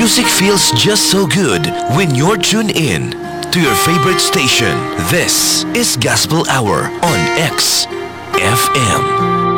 Music feels just so good when you're tuned in to your favorite station. This is Gospel Hour on X FM.